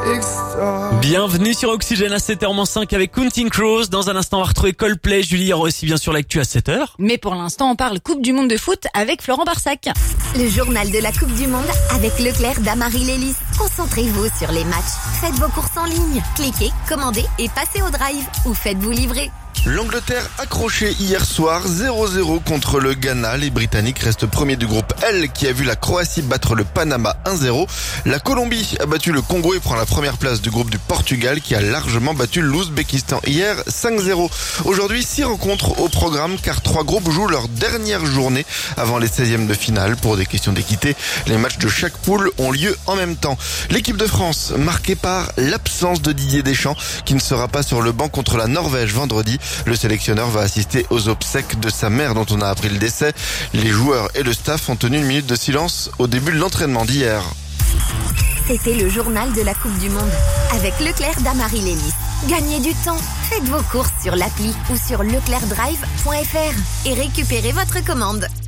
Bienvenue sur Oxygène à 7h-5 avec Counting Crows. Dans un instant, on va retrouver Coldplay. Julie, il y aura aussi bien sûr l'actu à 7h. Mais pour l'instant, on parle Coupe du Monde de foot avec Florent Barsac. Le journal de la Coupe du Monde avec Leclerc d'Amarie Lélis. Concentrez-vous sur les matchs. Faites vos courses en ligne. Cliquez, commandez et passez au drive ou faites-vous livrer. L'Angleterre accrochée hier soir 0-0 contre le Ghana. Les Britanniques restent premiers du groupe L qui a vu la Croatie battre le Panama 1-0. La Colombie a battu le Congo et prend la première place du groupe du Portugal qui a largement battu l'Ouzbékistan hier 5-0. Aujourd'hui, 6 rencontres au programme car 3 groupes jouent leur dernière journée avant les 16e de finale. Pour des questions d'équité, les matchs de chaque poule ont lieu en même temps. L'équipe de France marquée par l'absence de Didier Deschamps qui ne sera pas sur le banc contre la Norvège vendredi. Le sélectionneur va assister aux obsèques de sa mère dont on a appris le décès. Les joueurs et le staff ont tenu une minute de silence au début de l'entraînement d'hier. C'était le journal de la Coupe du Monde avec Leclerc d'Amarie Lélis. Gagnez du temps, faites vos courses sur l'appli ou sur leclercdrive.fr et récupérez votre commande.